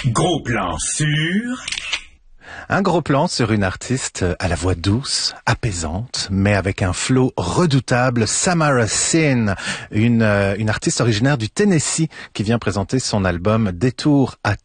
Gros plan sur... Un gros plan sur une artiste à la voix douce, apaisante, mais avec un flow redoutable, Samara Sin, une artiste originaire du Tennessee qui vient présenter son album Détour à